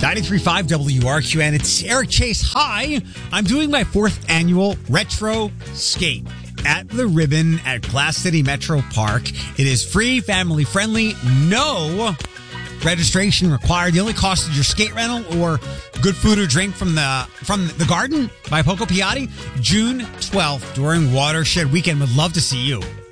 93.5 WRQN. It's Eric Chase. Hi. I'm doing my 4th annual Retro Skate at the Ribbon at Glass City Metro Park. It is free, family friendly, no registration required. The only cost is your skate rental or good food or drink from the Garden by Poco Piatti. June 12th during Watershed Weekend. Would love to see you.